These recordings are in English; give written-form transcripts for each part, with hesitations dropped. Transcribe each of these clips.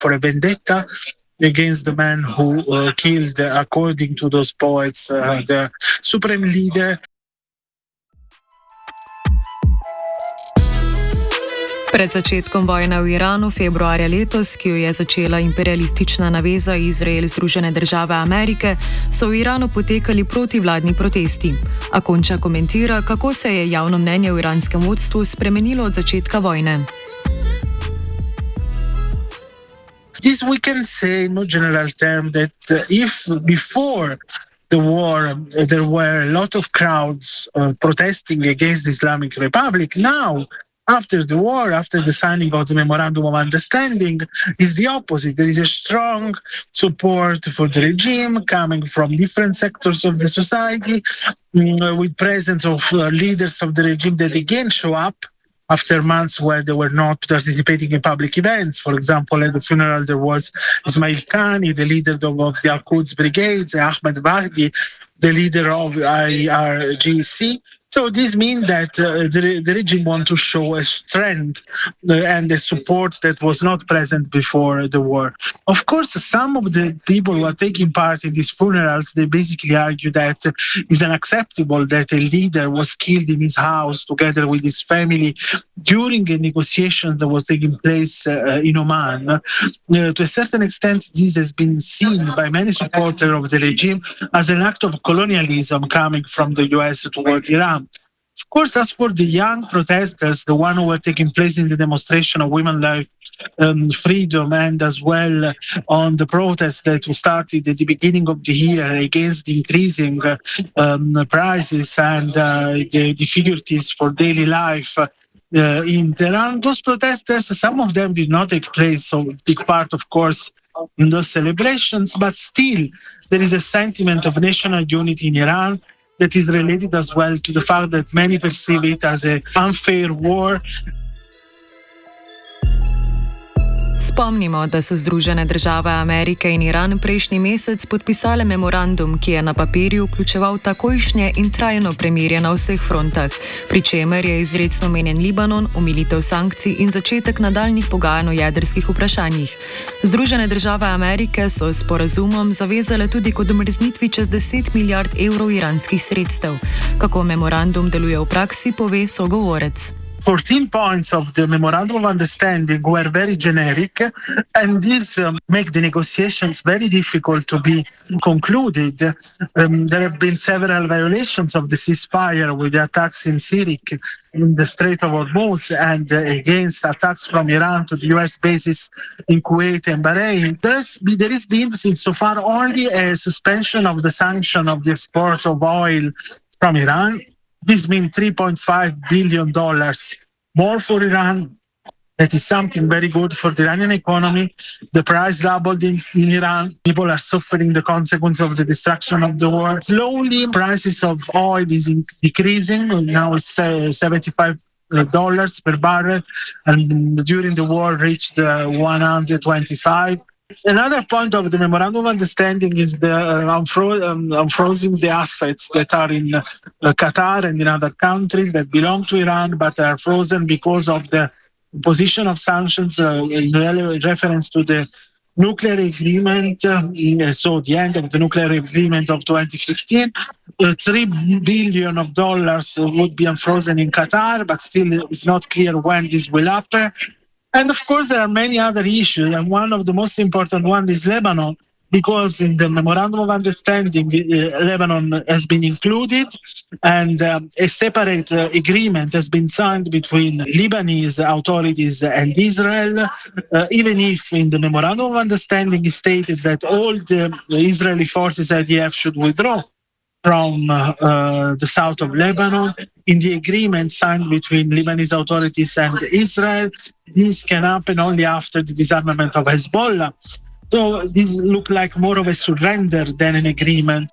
for a vendetta against the man who killed, according to those poets, the supreme leader. Pred začetkom vojne v Iranu februarja letos, ki jo je začela imperialistična naveza Izrael-Združene države Amerike, so v Iranu potekali protivladni protesti. Akonča komentira, kako se je javno mnenje v iranskem vodstvu spremenilo od začetka vojne. This we can say in no general term that if before the war there were a lot of crowds protesting against the Islamic Republic, now after the war, after the signing of the Memorandum of Understanding, is the opposite. There is a strong support for the regime coming from different sectors of the society, with presence of leaders of the regime that again show up after months where they were not participating in public events. For example, at the funeral there was Ismail Qani, the leader of the Al-Quds brigades, Ahmed Bahdi, the leader of IRGC. So this means that the regime wants to show a strength and a support that was not present before the war. Of course, some of the people who are taking part in these funerals, they basically argue that it's unacceptable that a leader was killed in his house together with his family during a negotiation that was taking place in Oman. To a certain extent, this has been seen by many supporters of the regime as an act of colonialism coming from the US toward Iran. Of course, as for the young protesters, the one who were taking place in the demonstration of women's life, freedom, and as well on the protests that started at the beginning of the year against the increasing prices and the difficulties for daily life in Tehran, those protesters, some of them did not take place, so take part, of course, in those celebrations, but still there is a sentiment of national unity in Iran that is related as well to the fact that many perceive it as an unfair war. Spomnimo, da so Združene države Amerike in Iran prejšnji mesec podpisale memorandum, ki je na papirju vključeval takojšnje in trajno premirje na vseh frontah, pri čemer je izrecno omenjen Libanon, omilitev sankcij in začetek nadaljnjih pogajanj o jedrskih vprašanjih. Združene države Amerike so s sporazumom zavezale tudi k odmrznitvi čez 10 milijard evrov iranskih sredstev. Kako memorandum deluje v praksi, pove sogovorec. 14 points of the Memorandum of Understanding were very generic, and this make the negotiations very difficult to be concluded. There have been several violations of the ceasefire with the attacks in Syria, in the Strait of Hormuz, and against attacks from Iran to the US bases in Kuwait and Bahrain. There has been, so far, only a suspension of the sanction of the export of oil from Iran. This means $3.5 billion more for Iran. That is something very good for the Iranian economy. The price doubled in Iran. People are suffering the consequence of the destruction of the war. Slowly, prices of oil is decreasing. Now it's $75 per barrel, and during the war reached 125. Another point of the Memorandum of Understanding is the unfrozen the assets that are in Qatar and in other countries that belong to Iran but are frozen because of the position of sanctions in reference to the nuclear agreement, so the end of the nuclear agreement of 2015. $3 billion would be unfrozen in Qatar, but still it's not clear when this will happen. And of course, there are many other issues, and one of the most important ones is Lebanon, because in the Memorandum of Understanding, Lebanon has been included, and a separate agreement has been signed between Lebanese authorities and Israel, even if in the Memorandum of Understanding is stated that all the Israeli forces, IDF, should withdraw from the south of Lebanon. In the agreement signed between Lebanese authorities and Israel, this can happen only after the disarmament of Hezbollah. So this looks like more of a surrender than an agreement.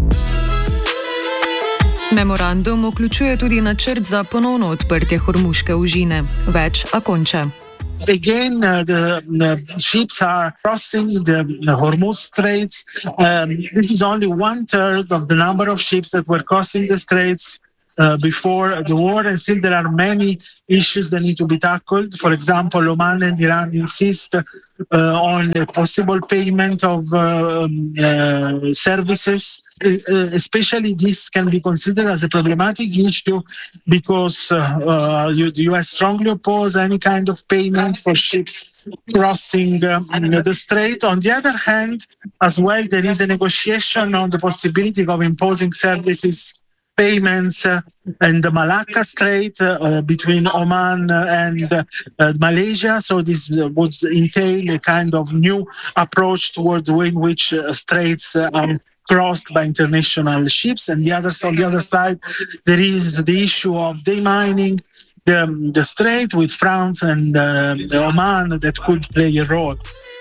Memorandum vključuje tudi načrt za ponovno odprtje Hormuške užine. Več Akonča. Again, the ships are crossing the Hormuz Straits. This is only 1/3 of the number of ships that were crossing the straits before the war, and still there are many issues that need to be tackled. For example, Oman and Iran insist on a possible payment of services. Especially this can be considered as a problematic issue because the US strongly oppose any kind of payment for ships crossing the strait. On the other hand, as well, there is a negotiation on the possibility of imposing services payments in the Malacca Strait between Oman and Malaysia. So this would entail a kind of new approach toward the way in which straits are crossed by international ships. And on the other side, there is the issue of demining the strait with France and Oman that could play a role.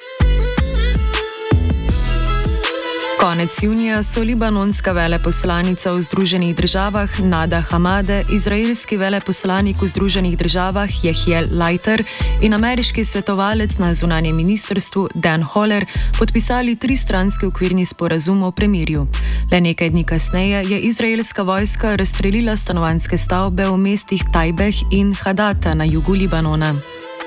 Konec junija so libanonska veleposlanica v Združenih državah Nada Hamade, izraelski veleposlanik v Združenih državah Jehiel Leiter in ameriški svetovalec na zunanjem ministrstvu Dan Holler podpisali tristranski okvirni sporazum o premirju. Le nekaj dni kasneje je izraelska vojska razstrelila stanovanjske stavbe v mestih Tajbeh in Hadata na jugu Libanona.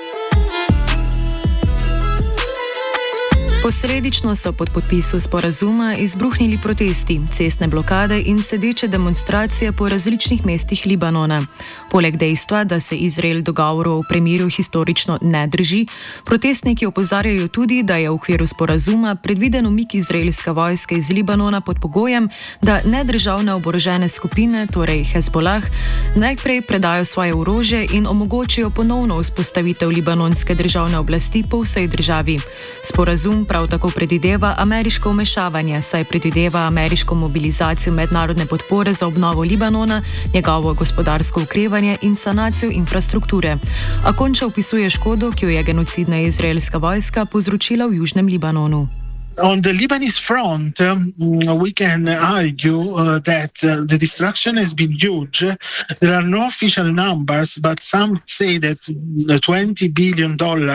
Posledično so pod podpisu sporazuma izbruhnili protesti, cestne blokade in sedeče demonstracije po različnih mestih Libanona. Poleg dejstva, da se Izrael dogovorov o premirju historično ne drži, protestniki opozarjajo tudi, da je v okviru sporazuma predviden umik izraelske vojske iz Libanona pod pogojem, da nedržavne oborožene skupine, torej Hezbollah, najprej predajo svoje orožje in omogočijo ponovno vzpostavitev libanonske državne oblasti po vsej državi. Sporazum prav tako predvideva ameriško vmešavanje, saj predvideva ameriško mobilizacijo mednarodne podpore za obnovo Libanona, njegovo gospodarsko okrevanje in sanacijo infrastrukture. A konča opisuje škodo, ki jo je genocidna izraelska vojska povzročila v južnem Libanonu. On the Lebanese front, we can argue that the destruction has been huge. There are no official numbers, but some say that $20 billion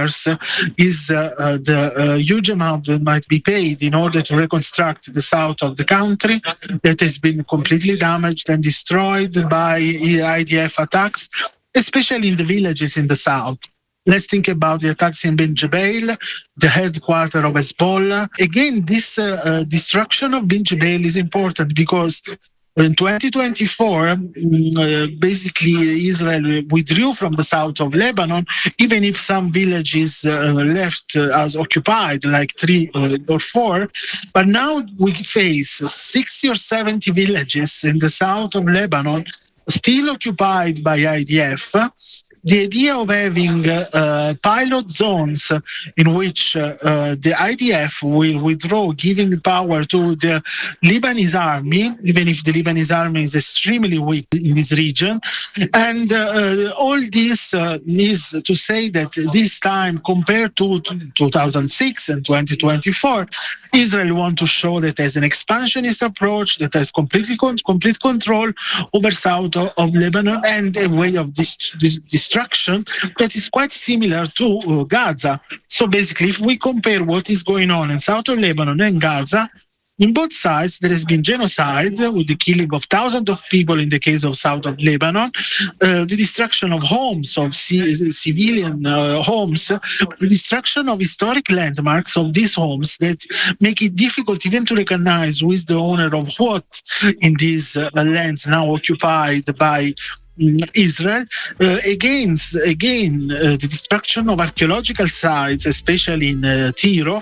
is the huge amount that might be paid in order to reconstruct the south of the country that has been completely damaged and destroyed by IDF attacks, especially in the villages in the south. Let's think about the attacks in Bin Jubail, the headquarters of Hezbollah. Again, this destruction of Bin Jubail is important because in 2024, basically Israel withdrew from the south of Lebanon, even if some villages left as occupied, like 3 or 4. But now we face 60 or 70 villages in the south of Lebanon still occupied by IDF. The idea of having pilot zones in which the IDF will withdraw, giving power to the Lebanese army, even if the Lebanese army is extremely weak in this region. And all this is to say that this time, compared to 2006 and 2024, Israel wants to show that has an expansionist approach, that has complete control over south of Lebanon and a way of destruction that is quite similar to Gaza. So basically, if we compare what is going on in south of Lebanon and Gaza, in both sides, there has been genocide with the killing of thousands of people in the case of south of Lebanon, the destruction of homes, of civilian homes, the destruction of historic landmarks of these homes that make it difficult even to recognize who is the owner of what in these lands now occupied by Israel. Again, the destruction of archaeological sites, especially in Tiro.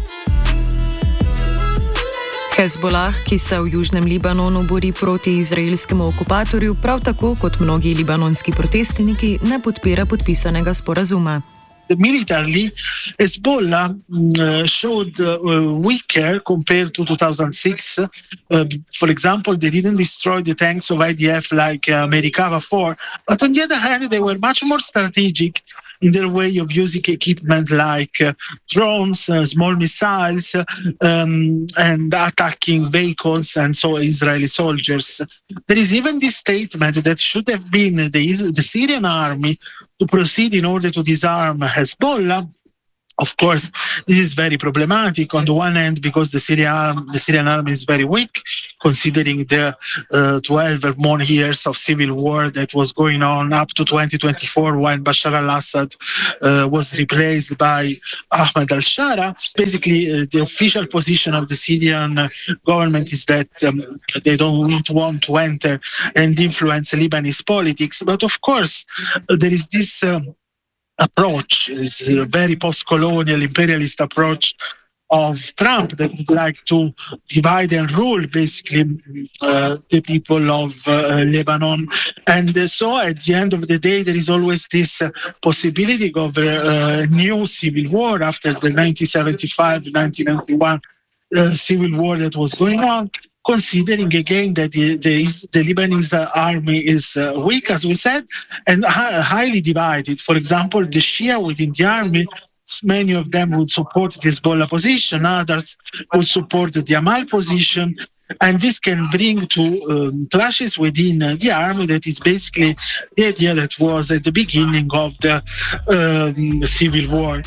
Hezbollah, ki se v južnem Libanonu bori proti izraelskemu okupatorju, prav tako kot mnogi libanonski protestniki, ne podpira podpisanega sporazuma. Militarily, Hezbollah showed weaker compared to 2006. For example, they didn't destroy the tanks of IDF like Merkava 4, but on the other hand, they were much more strategic in their way of using equipment like drones, small missiles, and attacking vehicles and so Israeli soldiers. There is even this statement that should have been the Syrian army to proceed in order to disarm Hezbollah. Of course, this is very problematic on the one hand because the Syrian army is very weak, considering the 12 or more years of civil war that was going on up to 2024 when Bashar al-Assad was replaced by Ahmed al-Shara. Basically, the official position of the Syrian government is that they don't want to enter and influence Lebanese politics. But of course, there is this approach, is a very post-colonial imperialist approach of Trump that would like to divide and rule basically the people of Lebanon. And so at the end of the day, there is always this possibility of a new civil war after the 1975-1991 civil war that was going on, considering again that the Lebanese army is weak, as we said, and highly divided. For example, the Shia within the army, many of them would support the Hezbollah position, others would support the Amal position, and this can bring to clashes within the army. That is basically the idea that was at the beginning of the civil war.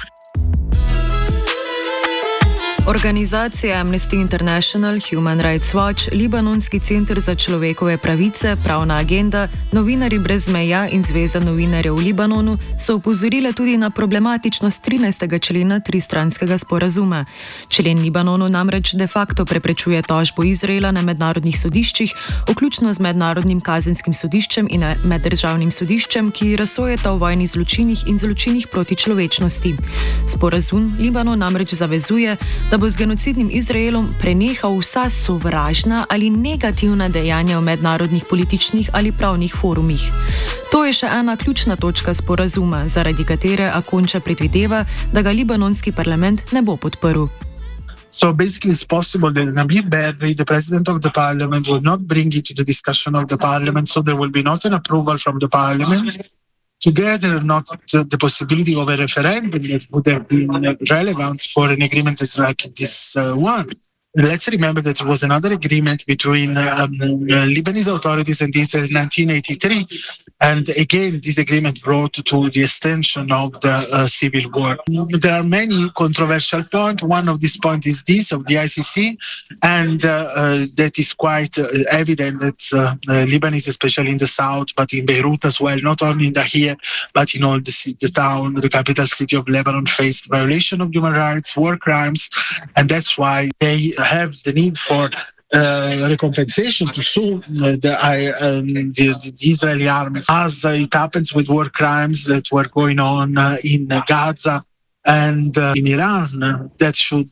Organizacije Amnesty International, Human Rights Watch, Libanonski center za človekove pravice, Pravna agenda, Novinarji brez meja in Zveza novinarjev v Libanonu so opozorile tudi na problematičnost 13. člena tristranskega sporazuma. Člen Libanonu namreč de facto preprečuje tožbo Izraela na mednarodnih sodiščih, vključno z Mednarodnim kazenskim sodiščem in Meddržavnim sodiščem, ki razsojata o vojnih zločinih in zločinih proti človečnosti. Sporazum Libanon namreč zavezuje, da bo z genocidnim Izraelom prenehal vsa sovražna ali negativna dejanja v mednarodnih političnih ali pravnih forumih. To je še ena ključna točka sporazuma, zaradi katere Akonča predvideva, da ga libanonski parlament ne bo podprl. So basically it's possible that Nabil Berri, the president of the parliament, will not bring it to the discussion of the parliament, so there will be not an approval from the parliament. Together, not the possibility of a referendum that would have been relevant for an agreement that's like this one. Let's remember that there was another agreement between Lebanese authorities and Israel in 1983. And again, this agreement brought to the extension of the civil war. There are many controversial points. One of these points is this of the ICC. And that is quite evident that Lebanese, especially in the south, but in Beirut as well, not only in Dahir, but in all the town, the capital city of Lebanon, faced violation of human rights, war crimes. And that's why they have the need for recompensation to sue the Israeli army, as it happens with war crimes that were going on in Gaza and in Iran, that should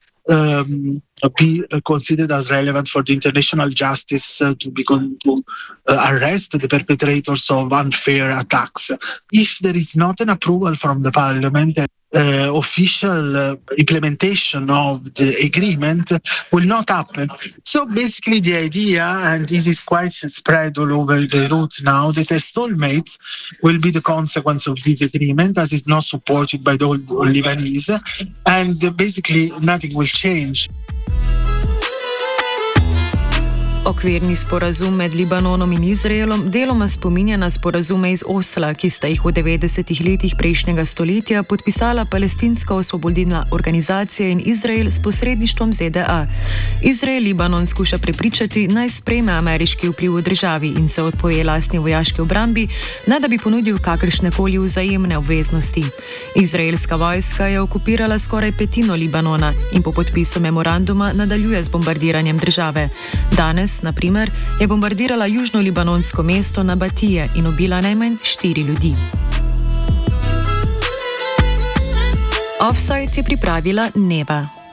be considered as relevant for the international justice to arrest the perpetrators of unfair attacks. If there is not an approval from the parliament, official implementation of the agreement will not happen. So basically the idea, and this is quite spread all over Beirut now, that a stalemate will be the consequence of this agreement, as it's not supported by the whole Lebanese, and basically nothing will change. Okvirni sporazum med Libanonom in Izraelom deloma spominja na sporazume iz Osla, ki sta jih v 90. letih prejšnjega stoletja podpisala Palestinska osvobodilna organizacija in Izrael s posredništvom ZDA. Izrael Libanon skuša prepričati, naj sprejme ameriški vpliv v državi in se odpoje lastni vojaški obrambi, ne da bi ponudil kakršnekoli vzajemne obveznosti. Izraelska vojska je okupirala skoraj petino Libanona in po podpisu memoranduma nadaljuje z bombardiranjem države. Danes, na primer, je bombardirala južno-libanonsko mesto Nabatije in ubila najmanj 4 ljudi. Offside je pripravila Neva.